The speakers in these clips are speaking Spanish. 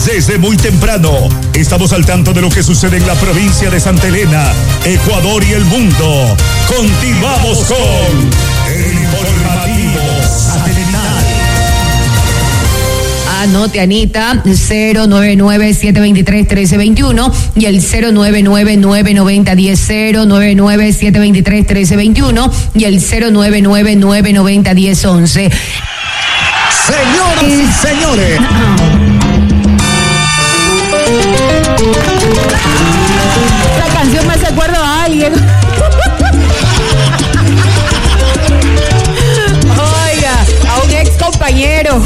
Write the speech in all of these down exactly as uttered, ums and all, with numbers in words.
Desde muy temprano, estamos al tanto de lo que sucede en la provincia de Santa Elena, Ecuador y el mundo. Continuamos con el informativo satelital. Anote, Anita, cero nueve nueve siete dos tres uno tres dos uno y el cero nueve nueve nueve nueve cero uno cero, cero nueve nueve siete dos tres uno tres dos uno y el cero nueve nueve nueve nueve cero uno cero once. Señoras y señores. Esta canción me hace acuerdo a alguien. Oiga, a un ex compañero.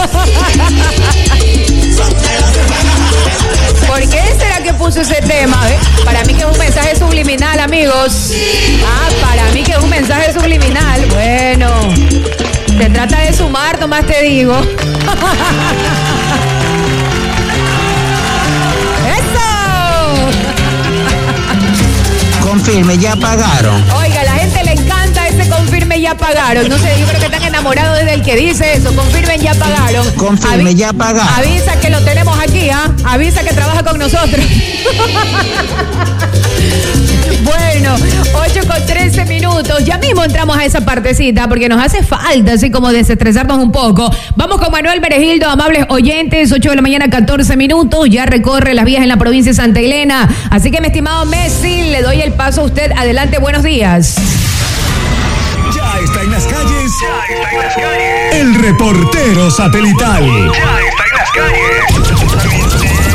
¿Por qué será que puso ese tema? ¿Eh? Para mí que es un mensaje subliminal, amigos. Ah, para mí que es un mensaje subliminal. Bueno, se trata de sumar, nomás te digo. Confirme, ya pagaron. Oiga, a la gente le encanta ese confirme, ya pagaron. No sé, yo creo que están enamorados desde el que dice eso. Confirmen, ya pagaron. Confirme, Avi- ya pagaron. Avisa que lo tenemos aquí, ¿ah? ¿eh? Avisa que trabaja con nosotros. Bueno, ocho con trece minutos. Ya mismo entramos a esa partecita porque nos hace falta así como desestresarnos un poco. Vamos con Manuel Berejildo, amables oyentes, ocho de la mañana, catorce minutos. Ya recorre las vías en la provincia de Santa Elena. Así que, mi estimado Messi, le doy el paso a usted. Adelante, buenos días. Ya está en las calles. Ya está en las calles. El reportero satelital. Ya está en las calles.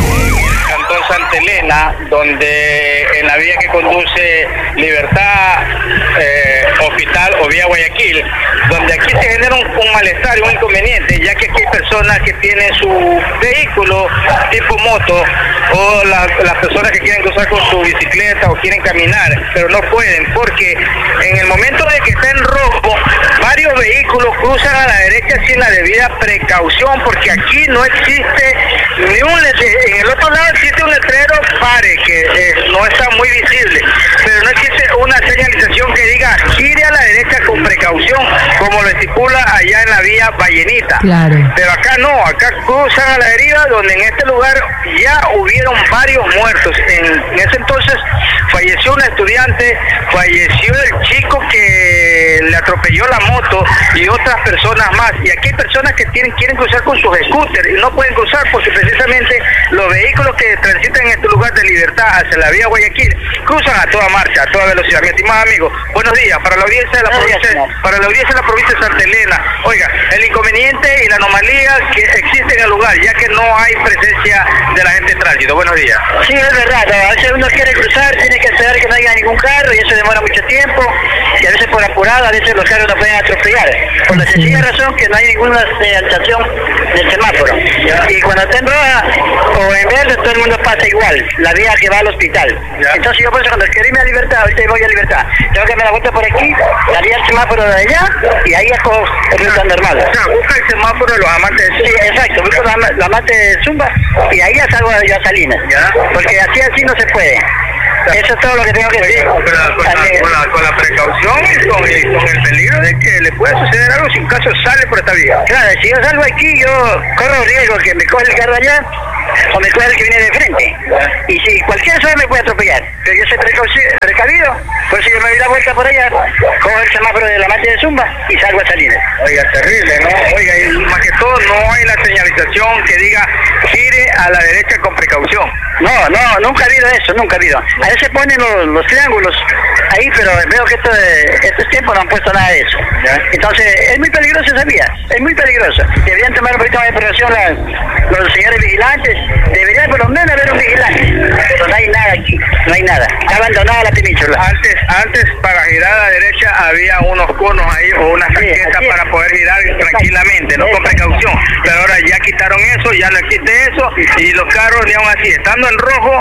Cantón Santa Elena, donde en la vía que conduce Libertad, eh, Hospital o vía Guayaquil, donde aquí se genera un, un malestar y un inconveniente, ya que aquí hay personas que tienen su vehículo tipo moto o la, las personas que quieren cruzar con su bicicleta o quieren caminar, pero no pueden, porque en el momento de que está en rojo, varios vehículos cruzan a la derecha sin la debida precaución, porque aquí no existe ni un letrero. En el otro lado existe un letrero pare, que eh, no está muy visible, pero no existe una señalización que diga gire a la derecha con precaución, como lo estipula allá en la vía Vallenita. Claro. Pero acá no, acá cruzan a la deriva, donde en este lugar ya hubieron varios muertos. En, en ese entonces falleció un estudiante, falleció el chico que le atropelló la moto y otras personas más. Y aquí hay personas que tienen, quieren cruzar con sus scooters y no pueden cruzar porque precisamente los vehículos que transitan en este lugar de Libertad hacia la vía Guayaquil cruzan a toda marcha, a toda velocidad. Mi estimado amigo, buenos días. Para la audiencia de la provincia, para la audiencia de la provincia de Santa Elena, oiga, el inconveniente y la anomalía que existe en el lugar, ya que no hay presencia de la gente de tránsito. Buenos días. Sí, es verdad. A veces uno quiere cruzar, tiene que esperar que no haya ningún carro y eso demora mucho tiempo. Y a veces por apurado, a veces los carros no pueden atropellar. Por la sencilla razón que no hay ninguna señalización del semáforo. Y cuando está en roja o en verde, todo el mundo pasa igual. La vía que va al hospital. Ya. Entonces yo por eso cuando quiero irme a Libertad, ahorita voy a Libertad, tengo que darme la vuelta por aquí, salía el semáforo de allá y ahí es como ruta normal. O sea, busca el semáforo de los amantes de Sí, exacto, busco la, la mate de Zumba y ahí ya salgo yo a Salinas. Ya. Porque así así no se puede. Eso es todo lo que tengo que decir. Con la, con, la, con, la, con la precaución y con, y con el peligro de que le pueda suceder algo si un caso sale por esta vía. Claro, si yo salgo aquí, yo corro riesgo que me coge el carro allá o me coge el que viene de frente. Y si cualquier cosa me puede atropellar. Pero yo soy precauci- precavido, por eso yo me doy la vuelta por allá, cojo el semáforo de la mate de Zumba y salgo a Salinas. Oiga, terrible, ¿no? Oiga, y más que todo no hay la señalización que diga gire a la derecha con precaución. No, no, nunca ha habido eso, nunca ha habido. A veces ponen los, los triángulos ahí, pero veo que esto de, estos tiempos no han puesto nada de eso. ¿Ya? Entonces, es muy peligroso esa vía, es muy peligroso. Deberían tomar un poquito más de precaución la- los señores vigilantes, debería por lo menos haber un vigilante. Pero no hay nada aquí, no hay nada. Está abandonada la península. Antes, antes para girar a la derecha había unos conos ahí o unas Sí, tanquetas así es. para poder girar tranquilamente, no con precaución. Pero ahora ya quitaron eso, ya no existe eso y los carros ni aún así, estando en rojo,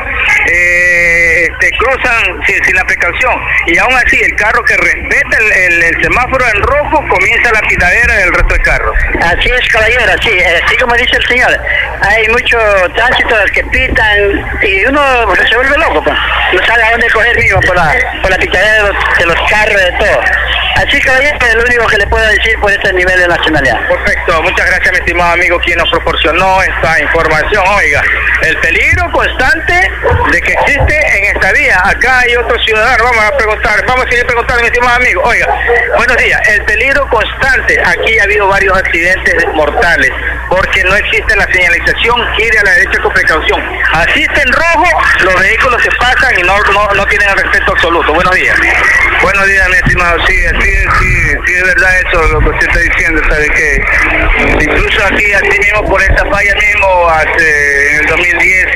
eh, este, cruzan sin, sin la precaución. Y aún así el carro que respeta el, el, el semáforo en rojo comienza la pitadera del resto del carro. Así es, caballero, sí, así como dice el señor. Hay mucho tránsito que pitan y uno se vuelve loco, pues. No sabe a dónde coger mismo por la, por la pitadera de los, de los carros, de todo. Así que es lo único que le puedo decir por este nivel de nacionalidad. Perfecto, muchas gracias mi estimado amigo quien nos proporcionó esta información. Oiga, el peligro constante de que existe en esta vía. Acá hay otro ciudadano, vamos a preguntar, vamos a seguir preguntando mi estimado amigo. Oiga, buenos días, el peligro constante, aquí ha habido varios accidentes mortales, porque no existe la señalización, gire a la derecha con precaución. Así está en rojo, los vehículos se pasan y no, no, no tienen el respeto absoluto. Buenos días. Buenos días, mi estimado. Sí, sí, sí, sí, es verdad eso, lo que usted está diciendo, ¿sabe qué? Incluso aquí, así mismo, por esta falla mismo, hace, en el dos mil diez,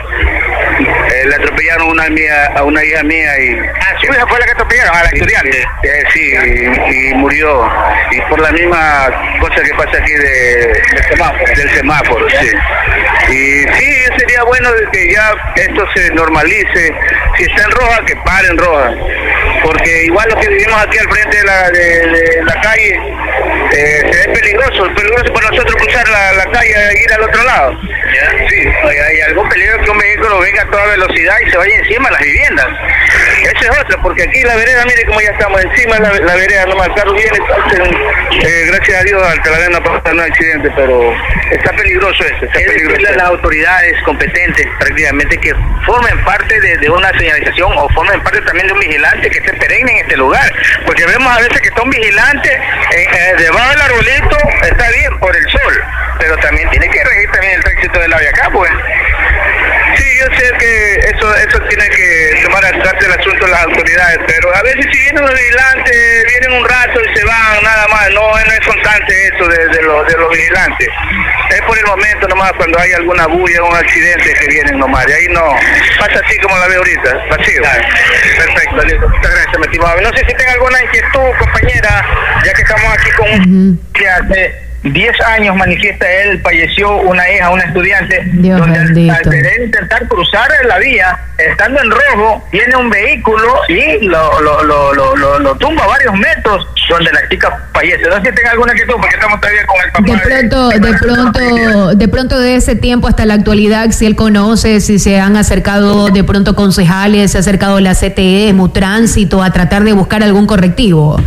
eh, le atropellaron una mía, a una hija mía y... Ah, su hija fue la que atropellaron, a la estudiante. Eh, sí, y, y murió. Y por la misma cosa que pasa aquí de, del semáforo, del semáforo, sí. Y sí, sería bueno que ya esto se normalice. Si está en roja, que pare en roja. Porque igual lo que vivimos aquí al frente de la, de, de la calle, eh, se ve peligroso, peligroso para nosotros cruzar la, la calle e ir al otro lado. ¿Ya? Sí, hay, hay algún peligro que un vehículo venga a toda velocidad y se vaya encima de las viviendas. Eso es otro, porque aquí la vereda, mire cómo ya estamos encima de la, la vereda, nomás el carro viene, eh, gracias a Dios, al Talavera no pasa un accidente, pero está peligroso eso, está es peligroso. decirle a las autoridades competentes prácticamente que formen parte de, de una señalización o formen parte también de un vigilante que esté perenne en este lugar, porque vemos a veces que está un vigilante eh, eh, debajo del arbolito, está bien por el sol, pero también tiene que regir también el tránsito de la vía acá, pues. Sí, yo sé que eso eso tiene que tomar al trate el asunto de las autoridades, pero a veces si vienen los vigilantes, vienen un rato y se van, nada más, no, no es constante eso de, de, los, de los vigilantes. Es por el momento nomás cuando hay alguna bulla o un accidente que vienen nomás, de ahí no, pasa así como la veo ahorita, vacío. Claro. Perfecto, listo, muchas gracias, mi estimado. No sé si tenga alguna inquietud, compañera, ya que estamos aquí con un... Uh-huh. que hace diez años, manifiesta él, falleció una hija, una estudiante, Dios donde bendito. al querer intentar cruzar la vía, estando en rojo, viene un vehículo y lo, lo, lo, lo, lo, lo tumba a varios metros, donde la chica fallece. No sé si tenga alguna inquietud, porque estamos todavía con el papá. De pronto, de, de pronto, de pronto de ese tiempo hasta la actualidad, si él conoce, si se han acercado de pronto concejales, se ha acercado la C T E, Mutránsito, a tratar de buscar algún correctivo.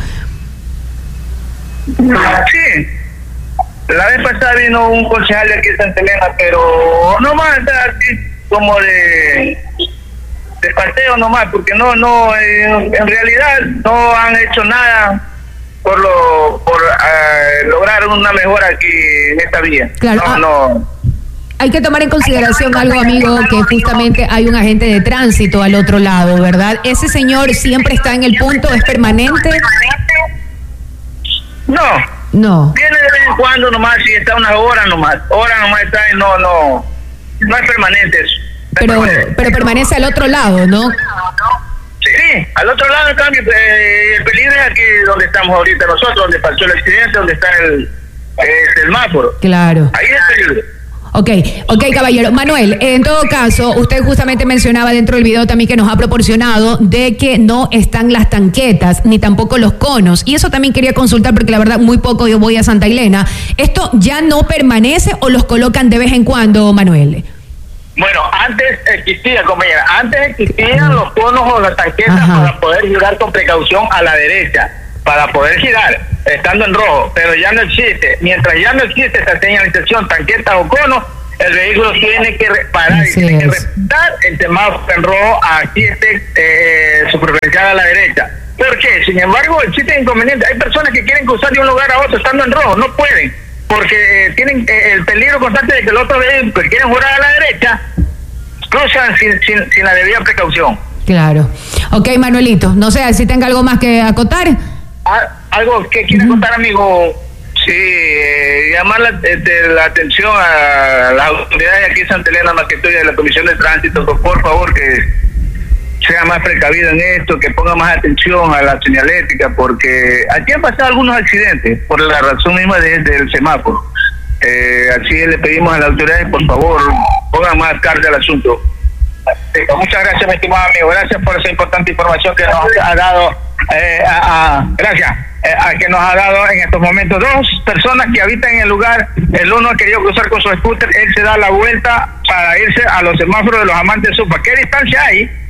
Sí. La vez pasada vino un concejal de aquí de Santa Elena, pero nomás así como de, de paseo nomás, porque no, no, en, en realidad no han hecho nada por lo, por uh, lograr una mejora aquí en esta vía. Claro. No, Ah. no. Hay que tomar en consideración algo, amigo, que justamente hay un agente de tránsito al otro lado, ¿verdad? ¿Ese señor siempre está en el punto, es permanente? No. No. Viene de vez en cuando nomás, si está unas horas nomás, horas nomás está y no, no, no es permanente eso. No es Pero, permanente. pero permanece al otro lado, ¿no? Sí, al otro lado, en cambio, eh, el peligro es aquí donde estamos ahorita nosotros, donde pasó el accidente, donde está el, eh, el semáforo. Claro. Ahí es el peligro. Ok, ok, caballero. Manuel, en todo caso, usted justamente mencionaba dentro del video también que nos ha proporcionado de que no están las tanquetas, ni tampoco los conos. Y eso también quería consultar porque la verdad muy poco yo voy a Santa Elena. ¿Esto ya no permanece o los colocan de vez en cuando, Manuel? Bueno, antes existía, compañera, antes existían los conos o las tanquetas Ajá. para poder girar con precaución a la derecha, para poder girar estando en rojo, pero ya no existe. Mientras ya no existe esa señalización, tanqueta o cono, el vehículo tiene que parar y Así tiene que es. respetar el semáforo en rojo, aquí esté eh, su preferencial a la derecha. ¿Por qué? Sin embargo, existe inconveniente. Hay personas que quieren cruzar de un lugar a otro estando en rojo, no pueden, porque eh, tienen eh, el peligro constante de que el otro vehículo que quieren jurar a la derecha cruzan sin, sin, sin la debida precaución. Claro. Ok, Manuelito, no sé si tenga algo más que acotar. Ah, ¿algo que quiere contar, amigo? Sí, eh, llamar la, este, la atención a las autoridades aquí en Santa Elena, más que estoy de la Comisión de Tránsito, que por favor que sea más precavido en esto, que ponga más atención a la señalética, porque aquí han pasado algunos accidentes por la razón misma de, del semáforo. Eh, así le pedimos a las autoridades, por favor, pongan más carga al asunto. Sí, pues muchas gracias, mi estimado amigo. Gracias por esa importante información que nos ha dado. Eh, a, a, gracias. Eh, a que nos ha dado en estos momentos dos personas que habitan en el lugar. El uno ha querido cruzar con su scooter, él se da la vuelta para irse a los semáforos de los amantes de Supa. ¿Qué distancia hay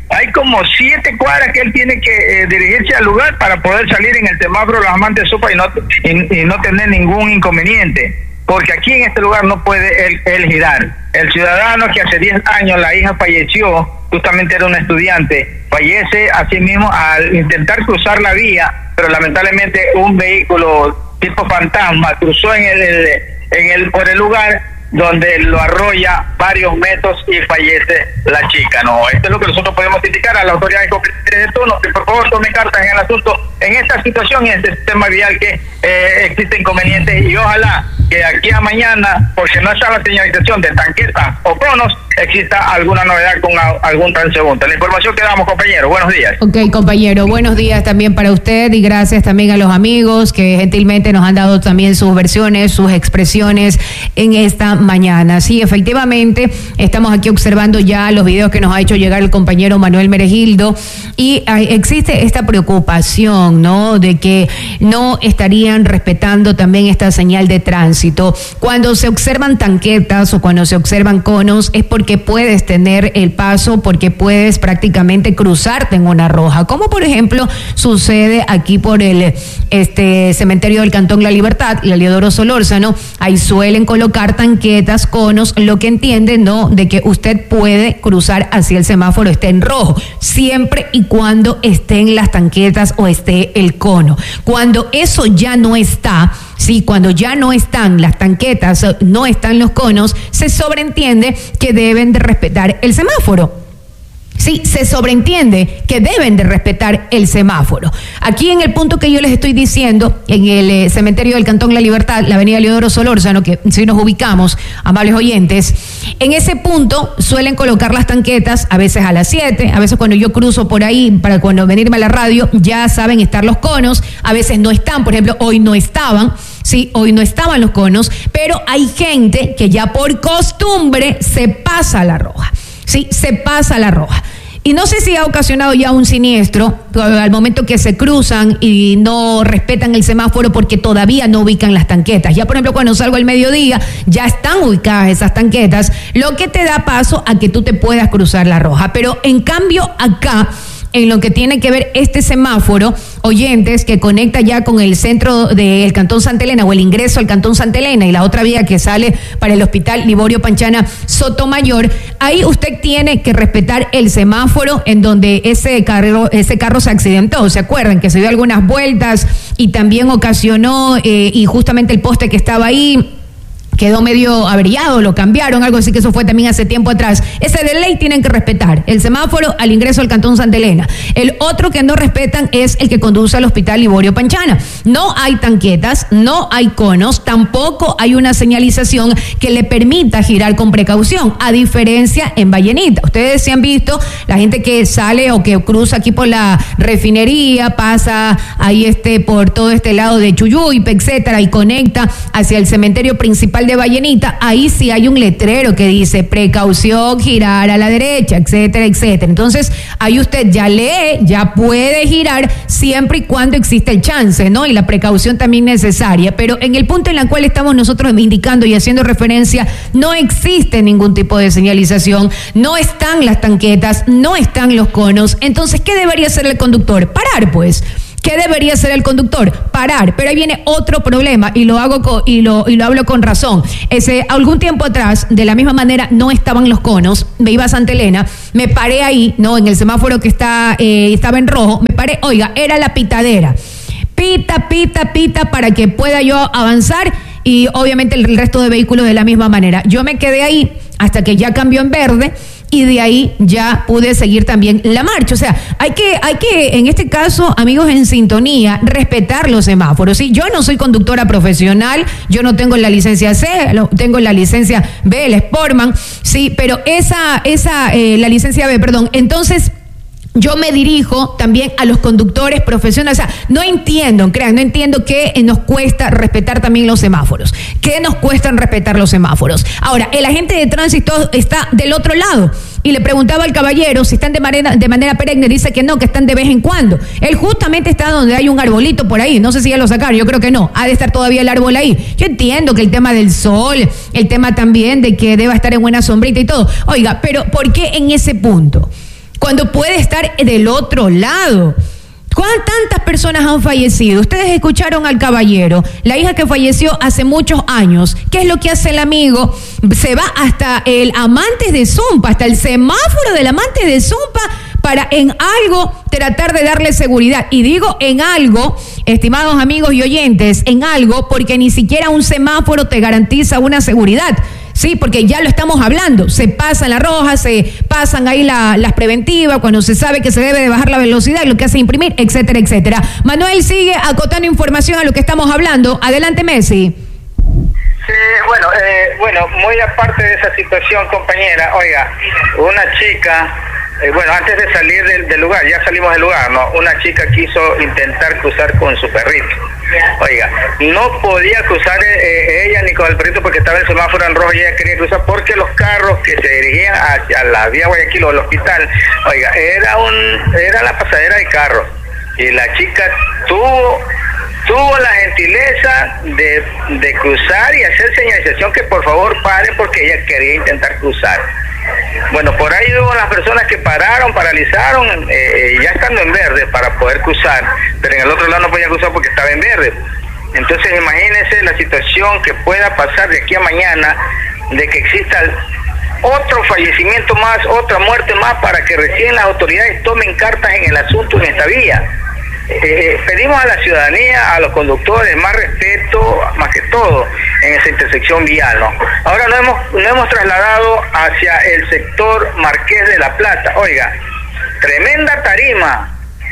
hay como siete cuadras que él tiene que eh, dirigirse al lugar para poder salir en el semáforo Los Amantes de Sopa y no, y, y no tener ningún inconveniente, porque aquí en este lugar no puede él, él girar. El ciudadano que hace diez años la hija falleció, justamente era un estudiante, fallece así mismo al intentar cruzar la vía, pero lamentablemente un vehículo tipo fantasma cruzó en el, el en el por el lugar, donde lo arrolla varios metros y fallece la chica. No, esto es lo que nosotros podemos criticar a las autoridades competentes de turno, que por favor tomen cartas en el asunto, en esta situación y en este sistema vial que eh, existe inconvenientes, y ojalá que aquí a mañana, porque no está la señalización de tanquetas o conos, exista alguna novedad con a, algún transeúnte. La información que damos, compañero. Buenos días. Ok, compañero, buenos días también para usted y gracias también a los amigos que gentilmente nos han dado también sus versiones, sus expresiones en esta mañana. Sí, efectivamente, estamos aquí observando ya los videos que nos ha hecho llegar el compañero Manuel Meregildo y hay, existe esta preocupación, ¿no?, de que no estarían respetando también esta señal de tránsito. Cuando se observan tanquetas o cuando se observan conos es porque puedes tener el paso, porque puedes prácticamente cruzarte en una roja, como por ejemplo sucede aquí por el este cementerio del Cantón La Libertad, la Leodoro Solórzano. Ahí suelen colocar tanquetas, conos, lo que entienden, ¿no?, de que usted puede cruzar hacia el semáforo, esté en rojo, siempre y cuando estén las tanquetas o esté el cono. Cuando eso ya no está, sí, cuando ya no están las tanquetas, no están los conos, se sobreentiende que deben de respetar el semáforo. Sí, se sobreentiende que deben de respetar el semáforo. Aquí en el punto que yo les estoy diciendo, en el eh, cementerio del Cantón La Libertad, la avenida Leodoro Solórzano, que si nos ubicamos, amables oyentes, en ese punto suelen colocar las tanquetas, a veces a las siete, a veces cuando yo cruzo por ahí, para cuando venirme a la radio, ya saben estar los conos, a veces no están, por ejemplo, hoy no estaban, sí, hoy no estaban los conos, pero hay gente que ya por costumbre se pasa a la roja. Sí, se pasa la roja. Y no sé si ha ocasionado ya un siniestro al momento que se cruzan y no respetan el semáforo porque todavía no ubican las tanquetas. Ya, por ejemplo, cuando salgo al mediodía, ya están ubicadas esas tanquetas, lo que te da paso a que tú te puedas cruzar la roja. Pero en cambio acá, en lo que tiene que ver este semáforo, oyentes, que conecta ya con el centro del Cantón Santa Elena o el ingreso al Cantón Santa Elena y la otra vía que sale para el Hospital Liborio Panchana Sotomayor, ahí usted tiene que respetar el semáforo en donde ese carro, ese carro se accidentó. ¿Se acuerdan? Que se dio algunas vueltas y también ocasionó, eh, y justamente el poste que estaba ahí quedó medio averiado, lo cambiaron, algo así, que eso fue también hace tiempo atrás. Ese de ley tienen que respetar, el semáforo al ingreso al Cantón Santa Elena. El otro que no respetan es el que conduce al Hospital Liborio Panchana. No hay tanquetas, no hay conos, tampoco hay una señalización que le permita girar con precaución, a diferencia en Vallenita. Ustedes se han visto, la gente que sale o que cruza aquí por la refinería, pasa ahí este por todo este lado de Chuyuipe, etcétera, y conecta hacia el cementerio principal de Vallenita, ahí sí hay un letrero que dice precaución, girar a la derecha, etcétera, etcétera. Entonces, ahí usted ya lee, ya puede girar siempre y cuando existe el chance, ¿no? Y la precaución también necesaria. Pero en el punto en el cual estamos nosotros indicando y haciendo referencia, no existe ningún tipo de señalización, no están las tanquetas, no están los conos. Entonces, ¿qué debería hacer el conductor? Parar, pues. ¿Qué debería hacer el conductor? Parar. Pero ahí viene otro problema y lo hago con, y lo y lo hablo con razón. Ese algún tiempo atrás, de la misma manera, no estaban los conos. Me iba a Santa Elena, me paré ahí, no, en el semáforo que está eh, estaba en rojo. Me paré, oiga, era la pitadera. Pita, pita, pita para que pueda yo avanzar y obviamente el resto de vehículos de la misma manera. Yo me quedé ahí hasta que ya cambió en verde. Y de ahí ya pude seguir también la marcha. O sea, hay que, hay que, en este caso, amigos en sintonía, respetar los semáforos. ¿Sí? Yo no soy conductora profesional, yo no tengo la licencia C, tengo la licencia B, el Sportman, sí, pero esa, esa, eh, la licencia B, perdón. Entonces, yo me dirijo también a los conductores profesionales. O sea, no entiendo, crean, no entiendo qué nos cuesta respetar también los semáforos. ¿Qué nos cuesta respetar los semáforos? Ahora, el agente de tránsito está del otro lado. Y le preguntaba al caballero si están de manera, de manera perenne. Dice que no, que están de vez en cuando. Él justamente está donde hay un arbolito por ahí. No sé si ya lo sacaron, yo creo que no. Ha de estar todavía el árbol ahí. Yo entiendo que el tema del sol, el tema también de que deba estar en buena sombrita y todo. Oiga, pero ¿por qué en ese punto? cuando puede estar del otro lado. ¿Cuántas personas han fallecido? Ustedes escucharon al caballero, la hija que falleció hace muchos años. ¿Qué es lo que hace el amigo? Se va hasta el Amantes de Zumpa, hasta el semáforo del Amantes de Zumpa, para en algo tratar de darle seguridad. Y digo en algo, estimados amigos y oyentes, en algo, porque ni siquiera un semáforo te garantiza una seguridad. Sí, porque ya lo estamos hablando, se pasan la roja, se pasan ahí la, las preventivas, cuando se sabe que se debe de bajar la velocidad, lo que hace imprimir, etcétera, etcétera. Manuel sigue acotando información a lo que estamos hablando. Adelante, Messi. Sí, bueno, eh, bueno, muy aparte de esa situación, compañera, oiga, una chica, eh, bueno, antes de salir del, del lugar, ya salimos del lugar, ¿no? Una chica quiso intentar cruzar con su perrito. Oiga, no podía cruzar eh, ella ni con el perrito porque estaba el semáforo en rojo y ella quería cruzar porque los carros que se dirigían hacia la vía Guayaquil o el hospital, oiga, era un era la pasadera de carros y la chica tuvo tuvo la gentileza de, de cruzar y hacer señalización que por favor pare porque ella quería intentar cruzar. Bueno, por ahí hubo las personas que pararon, paralizaron, eh, ya estando en verde para poder cruzar, pero en el otro lado no podían cruzar porque estaba en verde. Entonces imagínense la situación que pueda pasar de aquí a mañana, de que exista otro fallecimiento más, otra muerte más, para que recién las autoridades tomen cartas en el asunto en esta vía. Eh, pedimos a la ciudadanía, a los conductores, más respeto, más que todo, en esa intersección vial, ¿no? Ahora nos hemos, nos hemos trasladado hacia el sector Marqués de la Plata. Oiga, tremenda tarima,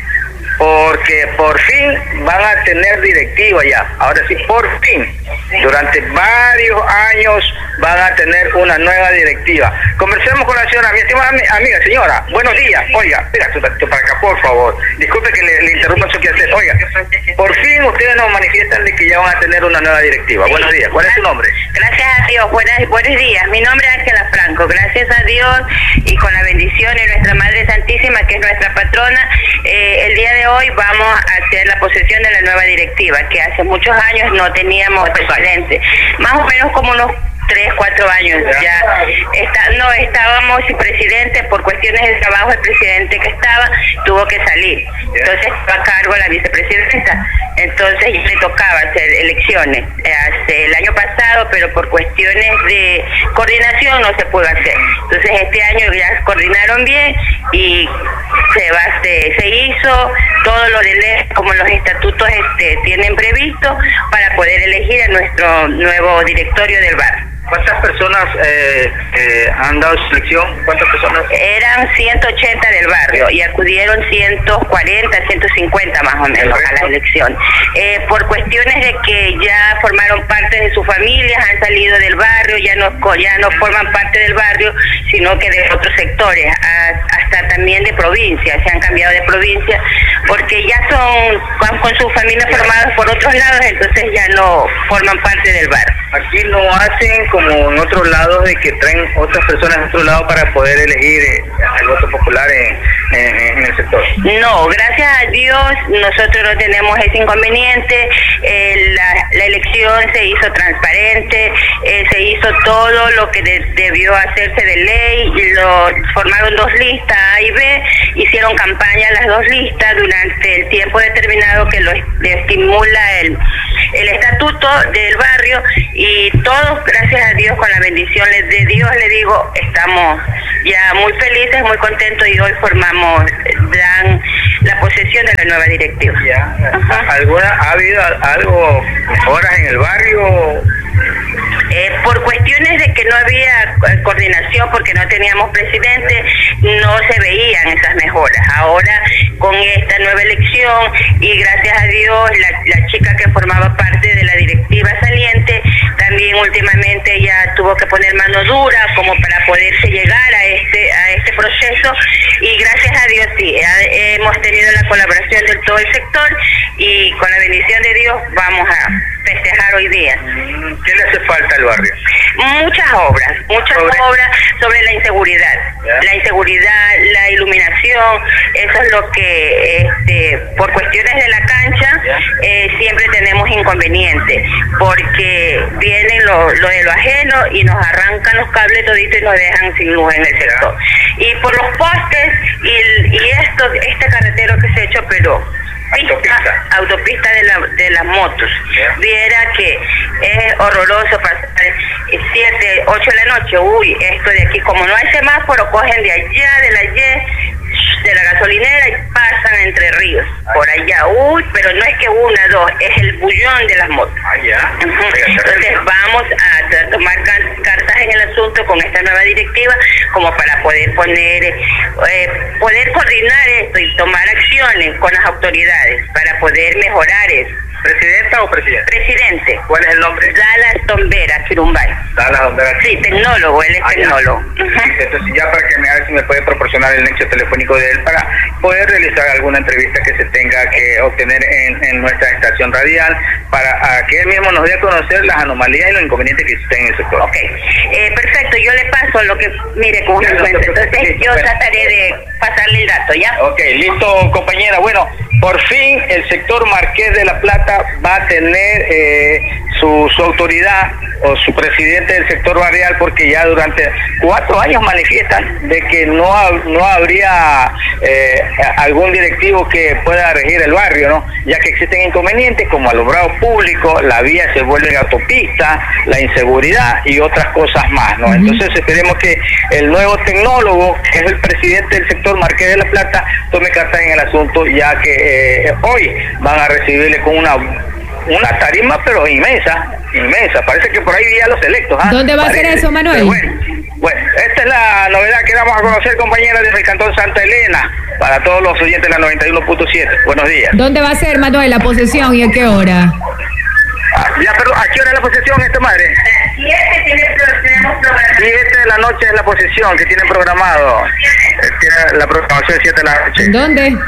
porque por fin van a tener directiva ya. Ahora sí, por fin, durante varios años van a tener una nueva directiva. Conversemos con la señora, mi estimada amiga, señora, buenos días. Oiga, espera, para acá, por favor. Disculpe que le, le interrumpa su quehacer. Oiga, por fin ustedes nos manifiestan de que ya van a tener una nueva directiva. Buenos días. ¿Cuál es su nombre? Gracias a Dios. Buenas, buenos días. Mi nombre es Ángela Franco. Gracias a Dios y con la bendición de nuestra Madre Santísima, que es nuestra patrona, eh, el día de hoy vamos a hacer la posesión de la nueva directiva, que hace muchos años no teníamos presidente. Más o menos como unos tres, cuatro años ya. Está, no estábamos sin presidente por cuestiones de trabajo. El presidente que estaba tuvo que salir, entonces estaba a cargo la vicepresidenta, entonces ya le tocaba hacer elecciones hace el año pasado, pero por cuestiones de coordinación no se pudo hacer. Entonces este año ya coordinaron bien y se va, se, se hizo todo lo de ley como los estatutos este, tienen previsto para poder elegir a nuestro nuevo directorio del barrio. ¿Cuántas personas eh, eh, han dado su elección? ¿Cuántas personas? Eran ciento ochenta del barrio y acudieron ciento cuarenta, ciento cincuenta más o menos a la elección. Eh, por cuestiones de que ya formaron parte de sus familias, han salido del barrio, ya no ya no forman parte del barrio, sino que de otros sectores, a, hasta también de provincia, se han cambiado de provincia, porque ya son con, con sus familias formadas por otros lados, entonces ya no forman parte del barrio. Aquí no hacen como en otros lados de que traen otras personas de otro lado para poder elegir eh, el voto popular en, en, en el sector. No, gracias a Dios nosotros no tenemos ese inconveniente. Eh, la, la elección se hizo transparente, eh, se hizo todo lo que de, debió hacerse de ley, lo, formaron dos listas A y B, hicieron campaña las dos listas durante el tiempo determinado que lo estimula el, el estatuto del barrio, y todos, gracias a Dios, con la bendición de Dios, le digo, estamos ya muy felices, muy contentos, y hoy formamos dan la posesión de la nueva directiva. Ya. ¿Alguna, ¿Ha habido algo mejoras en el barrio? Eh, por cuestiones de que no había coordinación, porque no teníamos presidente, no se veían esas mejoras. Ahora, con esta nueva elección, y gracias a Dios, la, la chica que formaba parte de la directiva saliente, también últimamente ya tuvo que poner mano dura como para poderse llegar a este a este proceso, y gracias a Dios sí, hemos tenido la colaboración de todo el sector, y con la bendición de Dios vamos a festejar hoy día. ¿Qué le hace falta al barrio? Muchas obras, muchas ¿Sobre? obras sobre la inseguridad, ¿Ya? la inseguridad, la iluminación, eso es lo que, este, por cuestiones de la cancha, eh, siempre tenemos inconvenientes, porque vienen lo, lo de lo ajeno y nos arrancan los cables toditos y nos dejan sin luz en el sector. Y y por los postes y, y esto, este carretero que se ha hecho, pero Autopista. autopista de, la, de las motos. Yeah. Viera que es horroroso pasar siete, ocho de la noche. Uy, esto de aquí, como no hay semáforo, cogen de allá, de la Y, de la gasolinera y pasan entre ríos, por allá. Uy, pero no es que una, dos, es el bullón de las motos. Ah, ya. Entonces vamos a tomar cartas en el asunto con esta nueva directiva como para poder poner, eh, poder coordinar esto y tomar acciones con las autoridades para poder mejorar eso. ¿Presidenta o presidente? Presidente. ¿Cuál es el nombre? Dallas Tombera, Quirumbay. Dallas Tombera. Sí, tecnólogo, él es ah, tecnólogo. Ya. Uh-huh. Entonces ya para que me haga si me puede proporcionar el nexo telefónico de él para poder realizar alguna entrevista que se tenga que obtener en, en nuestra estación radial para a que él mismo nos dé a conocer las anomalías y los inconvenientes que existen en el sector. Ok, eh, perfecto, yo le paso lo que, mire, con una cuenta, entonces yo trataré de pasarle el dato, ¿ya? Ok, listo, compañera. Bueno, por fin el sector Marqués de la Plata va a tener eh, su, su autoridad o su presidente del sector barrial, porque ya durante cuatro años manifiestan de que no, no habría eh, algún directivo que pueda regir el barrio, ¿no? Ya que existen inconvenientes como alumbrado público, la vía se vuelve autopista, la inseguridad y otras cosas más, ¿no? Entonces esperemos que el nuevo tecnólogo, que es el presidente del sector Marqués de la Plata, tome cartas en el asunto, ya que eh, hoy van a recibirle con una una tarima pero inmensa, inmensa, parece que por ahí ya los electos. ¿ah? ¿Dónde va parece. a ser eso, Manuel? Bueno, bueno, esta es la novedad que damos a conocer, compañera, desde el Cantón Santa Elena, para todos los oyentes de la noventa y uno punto siete. Buenos días. ¿Dónde va a ser, Manuel, la posesión y a qué hora? Ah, ya, pero ¿a qué hora es la posesión, esta madre? siete tiene, tenemos programado. siete de la noche es la posesión que tienen programado. Eh, Tiene la programación siete de la noche. ¿En dónde?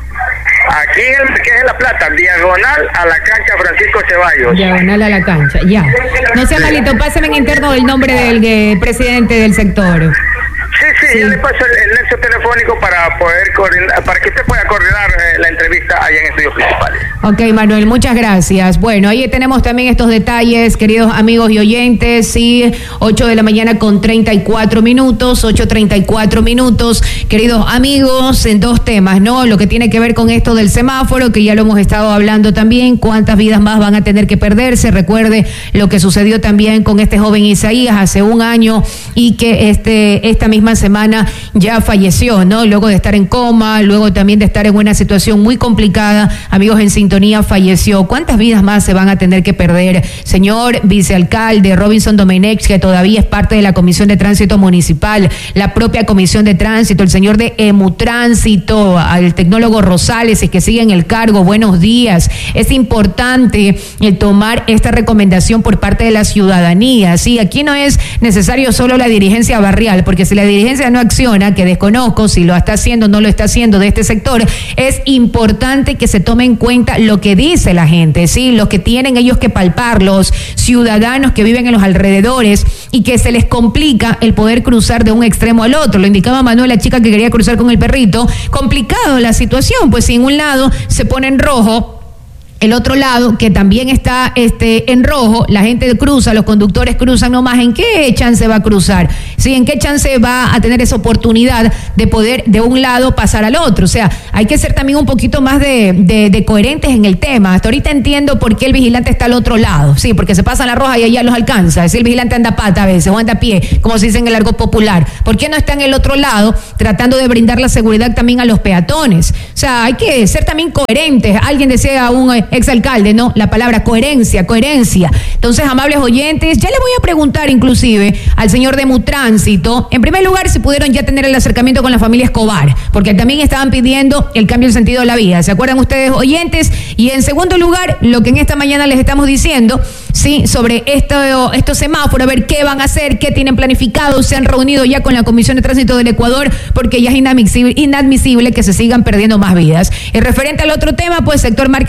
Aquí en el que es La Plata, diagonal a la cancha Francisco Ceballos. Diagonal a la cancha, ya. No sea malito, pásame en interno el nombre del eh, presidente del sector. Sí, sí, sí, yo le paso el, el nexo telefónico para poder coordinar, para que usted pueda coordinar eh, la entrevista allá en estudios principales. Ok, Manuel, muchas gracias. Bueno, ahí tenemos también estos detalles, queridos amigos y oyentes. Sí, ocho de la mañana con treinta y cuatro minutos, ocho treinta y cuatro minutos. Queridos amigos, en dos temas, ¿no? Lo que tiene que ver con esto del semáforo, que ya lo hemos estado hablando también. ¿Cuántas vidas más van a tener que perderse? Recuerde lo que sucedió también con este joven Isaías hace un año y que este esta misma semana ya falleció, ¿no? Luego de estar en coma, luego también de estar en una situación muy complicada, amigos en sintonía, falleció. ¿Cuántas vidas más se van a tener que perder? Señor vicealcalde Robinson Domenech, que todavía es parte de la Comisión de Tránsito Municipal, la propia Comisión de Tránsito, el señor de Emutránsito, al tecnólogo Rosales, y que sigue en el cargo, buenos días. Es importante eh, tomar esta recomendación por parte de la ciudadanía, ¿sí? Aquí no es necesario solo la dirigencia barrial, porque si la dirigencia no acciona, que desconozco si lo está haciendo o no lo está haciendo de este sector, es importante que se tome en cuenta lo que dice la gente, ¿sí? Los que tienen ellos que palpar, los ciudadanos que viven en los alrededores y que se les complica el poder cruzar de un extremo al otro. Lo indicaba Manuel, la chica que quería cruzar con el perrito. Complicado la situación, pues si en un lado se pone en rojo, el otro lado, que también está este, en rojo, la gente cruza, los conductores cruzan nomás. ¿En qué chance va a cruzar? ¿Sí? ¿En qué chance va a tener esa oportunidad de poder de un lado pasar al otro? O sea, hay que ser también un poquito más de, de, de coherentes en el tema. Hasta ahorita entiendo por qué el vigilante está al otro lado. Sí, porque se pasa la roja y allá los alcanza. Es decir, el vigilante anda a pata a veces o anda a pie, como se dice en el argot popular. ¿Por qué no está en el otro lado tratando de brindar la seguridad también a los peatones? O sea, hay que ser también coherentes. Alguien decía un exalcalde, ¿no? La palabra coherencia, coherencia. Entonces, amables oyentes, ya le voy a preguntar inclusive al señor de Mutránsito, en primer lugar, si pudieron ya tener el acercamiento con la familia Escobar, porque también estaban pidiendo el cambio del sentido de la vía. ¿Se acuerdan ustedes, oyentes? Y en segundo lugar, lo que en esta mañana les estamos diciendo, sí, sobre esto, estos semáforos, a ver qué van a hacer, qué tienen planificado, se han reunido ya con la Comisión de Tránsito del Ecuador, porque ya es inadmisible, inadmisible que se sigan perdiendo más vidas. En referente al otro tema, pues, sector Marqués de la Plata,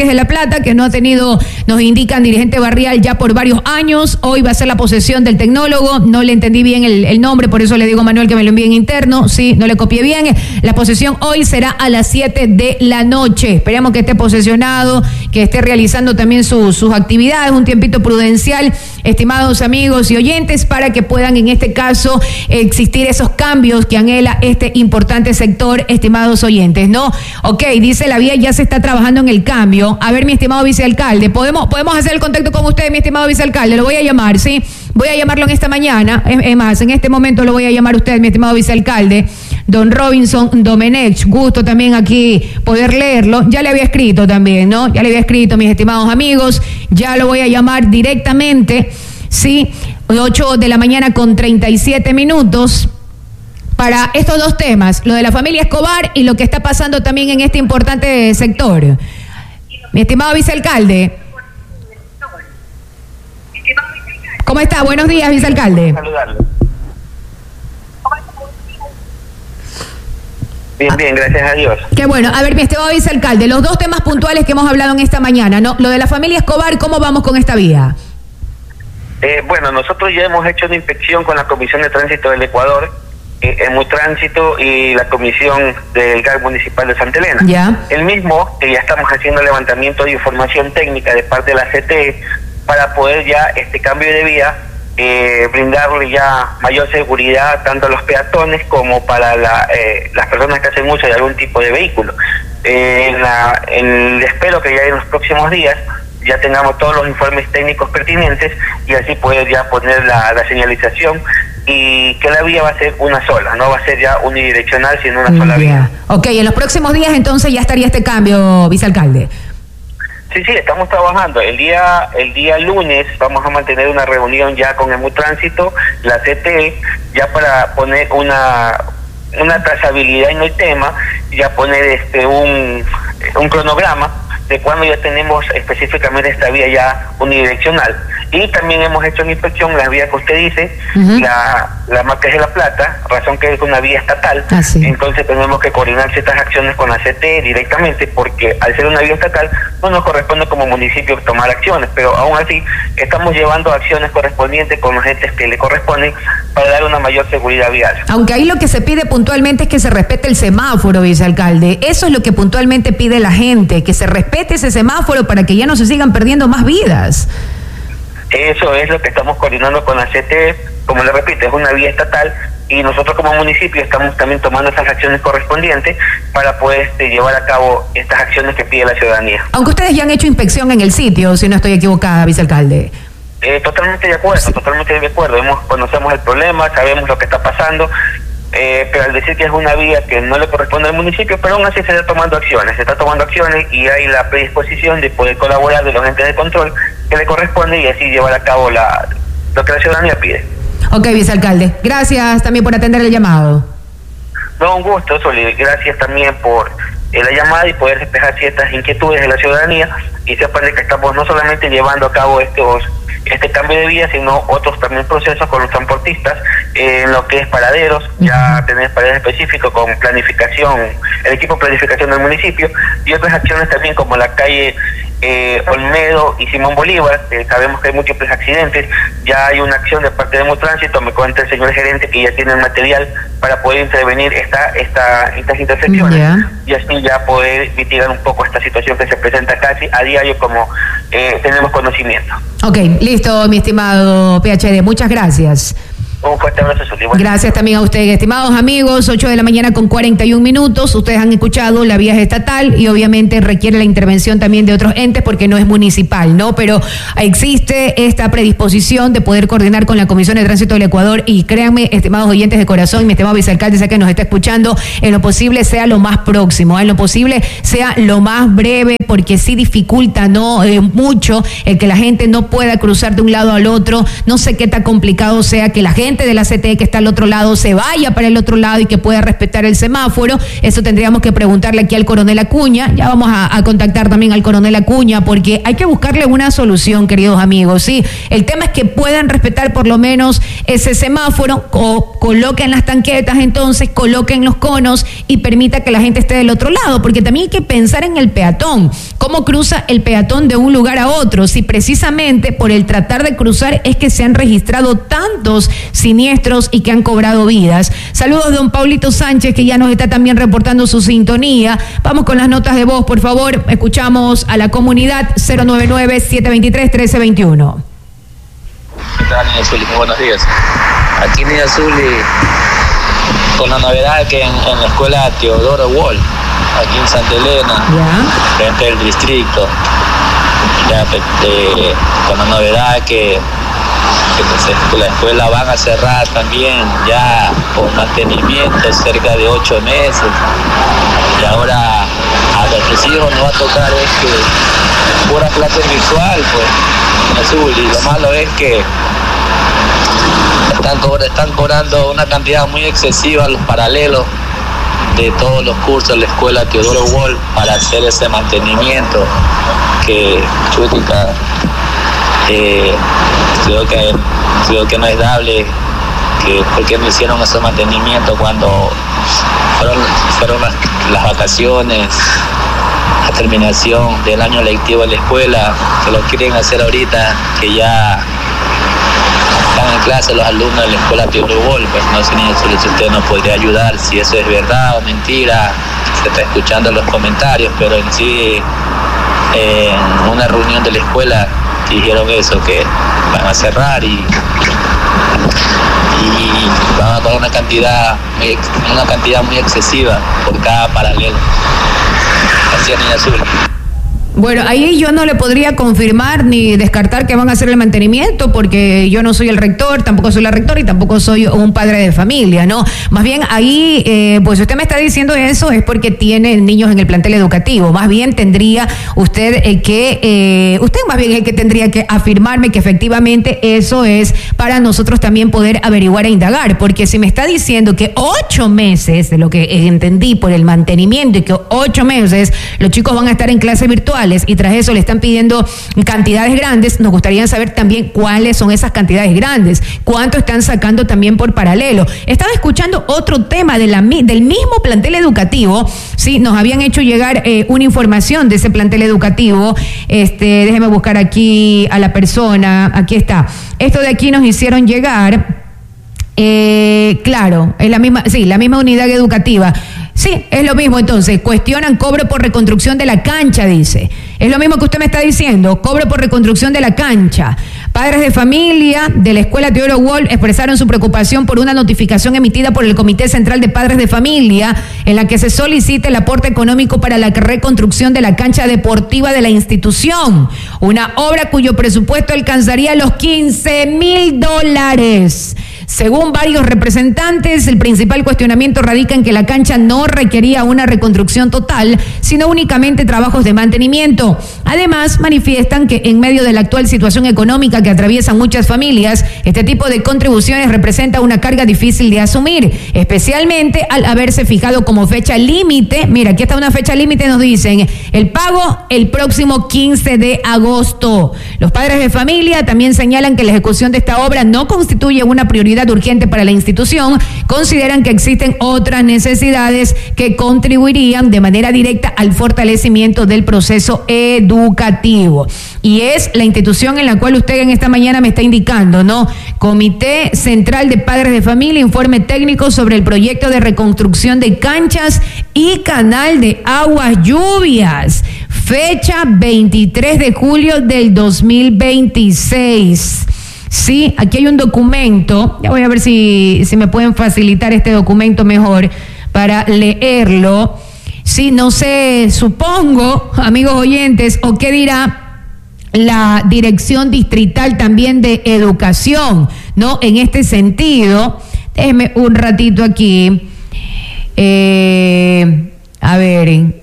plata, que no ha tenido, nos indican dirigente barrial ya por varios años. Hoy va a ser la posesión del tecnólogo, no le entendí bien el, el nombre, por eso le digo a Manuel que me lo envíe en interno, sí, no le copié bien. La posesión hoy será a las siete de la noche. Esperemos que esté posesionado, que esté realizando también su, sus actividades, un tiempito prudencial, estimados amigos y oyentes, para que puedan en este caso existir esos cambios que anhela este importante sector, estimados oyentes, ¿no? Ok, dice la vía ya se está trabajando en el cambio. A ver, mi estimado vicealcalde, ¿podemos, podemos hacer el contacto con usted, mi estimado vicealcalde? Lo voy a llamar, ¿sí? Voy a llamarlo en esta mañana, es, es más, en este momento lo voy a llamar a usted, mi estimado vicealcalde, don Robinson Domenech. Gusto también aquí poder leerlo. Ya le había escrito también, ¿no? Ya le había escrito, mis estimados amigos. Ya lo voy a llamar directamente, ¿sí? ocho de la mañana con treinta y siete minutos. Para estos dos temas, lo de la familia Escobar y lo que está pasando también en este importante sector. Mi estimado vicealcalde. ¿Cómo está? Buenos días, vicealcalde. Saludarlo. Bien, bien, gracias a Dios. Qué bueno. A ver, mi estimado vicealcalde, los dos temas puntuales que hemos hablado en esta mañana, ¿no? Lo de la familia Escobar, ¿cómo vamos con esta vía? Eh, bueno, nosotros ya hemos hecho una inspección con la Comisión de Tránsito del Ecuador, eh, Emutránsito y la Comisión del G A C Municipal de Santa Elena. Ya. El mismo, que ya estamos haciendo levantamiento de información técnica de parte de la C T E para poder ya este cambio de vía eh, brindarle ya mayor seguridad tanto a los peatones como para la, eh, las personas que hacen uso de algún tipo de vehículo. Eh, en la, en, espero que ya en los próximos días ya tengamos todos los informes técnicos pertinentes y así poder ya poner la, la señalización y que la vía va a ser una sola, no va a ser ya unidireccional, sino una sola yeah. vía. Ok, en los próximos días entonces ya estaría este cambio, vicealcalde. Sí, sí, estamos trabajando. El día el día lunes vamos a mantener una reunión ya con Emutránsito, la C T E, ya para poner una una trazabilidad en el tema, ya poner este un, un cronograma de cuando ya tenemos específicamente esta vía ya unidireccional. Y también hemos hecho en inspección la vía que usted dice, uh-huh. la, la Marqués de la Plata, razón que es una vía estatal, ah, sí. Entonces tenemos que coordinar ciertas acciones con la C T E directamente, porque al ser una vía estatal no nos corresponde como municipio tomar acciones, pero aún así estamos llevando acciones correspondientes con los entes que le corresponden para dar una mayor seguridad vial. Aunque ahí lo que se pide puntualmente es que se respete el semáforo, vicealcalde. Eso es lo que puntualmente pide la gente, que se respete ese semáforo para que ya no se sigan perdiendo más vidas. Eso es lo que estamos coordinando con la C T E, como le repito, es una vía estatal y nosotros como municipio estamos también tomando esas acciones correspondientes para poder este, llevar a cabo estas acciones que pide la ciudadanía. Aunque ustedes ya han hecho inspección en el sitio, si no estoy equivocada, vicealcalde. Eh, totalmente de acuerdo, sí. totalmente de acuerdo. Hemos, conocemos el problema, sabemos lo que está pasando, eh, pero al decir que es una vía que no le corresponde al municipio, pero aún así se está tomando acciones, se está tomando acciones y hay la predisposición de poder colaborar de los entes de control que le corresponde y así llevar a cabo la, lo que la ciudadanía pide. Ok, vicealcalde. Gracias también por atender el llamado. No, un gusto, Soli. Gracias también por eh, la llamada y poder despejar ciertas inquietudes de la ciudadanía y sepan que estamos no solamente llevando a cabo estos este cambio de vía, sino otros también procesos con los transportistas eh, en lo que es paraderos, uh-huh. ya tener paraderos específicos con planificación, el equipo de planificación del municipio y otras acciones también como la calle eh, Olmedo y Simón Bolívar, eh, sabemos que hay múltiples accidentes, ya hay una acción de parte de Emutránsito, me cuenta el señor gerente que ya tiene el material para poder intervenir esta, esta, estas intersecciones yeah. y así ya poder mitigar un poco esta situación que se presenta casi a diario como eh, tenemos conocimiento. Ok, listo, mi estimado P H D, muchas gracias. Un fuerte abrazo, Soli. Gracias también a ustedes, estimados amigos. ocho de la mañana con cuarenta y un minutos. Ustedes han escuchado, la vía es estatal y obviamente requiere la intervención también de otros entes porque no es municipal, ¿no? Pero existe esta predisposición de poder coordinar con la Comisión de Tránsito del Ecuador y créanme, estimados oyentes de corazón, mi estimado vicealcalde, sé que nos está escuchando, en lo posible sea lo más próximo, en lo posible sea lo más breve porque sí dificulta, ¿no? Eh, mucho el que la gente no pueda cruzar de un lado al otro. No sé qué tan complicado sea que la gente gente de la C T E que está al otro lado se vaya para el otro lado y que pueda respetar el semáforo. Eso tendríamos que preguntarle aquí al coronel Acuña. Ya vamos a, a contactar también al coronel Acuña porque hay que buscarle una solución, queridos amigos. Sí, el tema es que puedan respetar por lo menos ese semáforo, o coloquen las tanquetas, entonces coloquen los conos y permita que la gente esté del otro lado, porque también hay que pensar en el peatón, cómo cruza el peatón de un lugar a otro, si precisamente por el tratar de cruzar es que se han registrado tantos siniestros y que han cobrado vidas. Saludos, don Paulito Sánchez, que ya nos está también reportando su sintonía. Vamos con las notas de voz, por favor. Escuchamos a la comunidad. Cero nueve nueve, siete dos tres, uno tres dos uno. ¿Qué tal, Niña Zuli? Muy buenos días. Aquí, Niña Zuli, con la novedad que en, en la escuela Teodoro Wall, aquí en Santa Elena, yeah. frente del distrito, ya, eh, con la novedad que, que la escuela van a cerrar también ya por mantenimiento cerca de ocho meses, y ahora a nuestros hijos nos va a tocar es que pura clase virtual, pues, azul, y lo malo es que están, cobra, están cobrando una cantidad muy excesiva los paralelos de todos los cursos de la escuela Teodoro Wall para hacer ese mantenimiento que chutica, eh, creo que creo que no es dable, que porque no hicieron ese mantenimiento cuando fueron, fueron las, las vacaciones, la terminación del año lectivo de la escuela, que lo quieren hacer ahorita que ya están en clase los alumnos de la escuela Teodoro Wall. Pues no sé si usted nos podría ayudar, si eso es verdad o mentira. Se está escuchando los comentarios, pero en sí, en una reunión de la escuela dijeron eso, que van a cerrar y, y van a cobrar una cantidad, una cantidad muy excesiva por cada paralelo. Así es, Niña Azul. Bueno, ahí yo no le podría confirmar ni descartar que van a hacer el mantenimiento, porque yo no soy el rector, tampoco soy la rectora y tampoco soy un padre de familia, ¿no? Más bien ahí, eh, pues usted me está diciendo eso es porque tiene niños en el plantel educativo. Más bien tendría usted eh, que, eh, usted más bien es el que tendría que afirmarme que efectivamente eso es para nosotros también poder averiguar e indagar, porque si me está diciendo que ocho meses, de lo que entendí por el mantenimiento, y que ocho meses los chicos van a estar en clases virtuales, y tras eso le están pidiendo cantidades grandes, nos gustaría saber también cuáles son esas cantidades grandes, cuánto están sacando también por paralelo. Estaba escuchando otro tema de la, del mismo plantel educativo, sí, nos habían hecho llegar eh, una información de ese plantel educativo. Este, déjeme buscar aquí a la persona, aquí está. Esto de aquí nos hicieron llegar, eh, claro, es la misma, sí, la misma unidad educativa. Sí, es lo mismo entonces, cuestionan cobro por reconstrucción de la cancha, dice. Es lo mismo que usted me está diciendo, cobro por reconstrucción de la cancha. Padres de familia de la escuela Teodoro Wall expresaron su preocupación por una notificación emitida por el Comité Central de Padres de Familia en la que se solicita el aporte económico para la reconstrucción de la cancha deportiva de la institución. Una obra cuyo presupuesto alcanzaría los quince mil dólares. Según varios representantes, el principal cuestionamiento radica en que la cancha no requería una reconstrucción total, sino únicamente trabajos de mantenimiento. Además, manifiestan que en medio de la actual situación económica que atraviesan muchas familias, este tipo de contribuciones representa una carga difícil de asumir, especialmente al haberse fijado como fecha límite. Mira, aquí está una fecha límite, nos dicen, el pago el próximo quince de agosto. Los padres de familia también señalan que la ejecución de esta obra no constituye una prioridad urgente para la institución. Consideran que existen otras necesidades que contribuirían de manera directa al fortalecimiento del proceso educativo. Y es la institución en la cual usted en esta mañana me está indicando, ¿no? Comité Central de Padres de Familia, informe técnico sobre el proyecto de reconstrucción de canchas y canal de aguas lluvias. Fecha veintitrés de julio del dos mil veintiséis. Sí, aquí hay un documento, ya voy a ver si, si me pueden facilitar este documento mejor para leerlo. Sí, no sé, supongo, amigos oyentes, o qué dirá la Dirección Distrital también de Educación, ¿no? En este sentido, déjenme un ratito aquí, eh, a ver...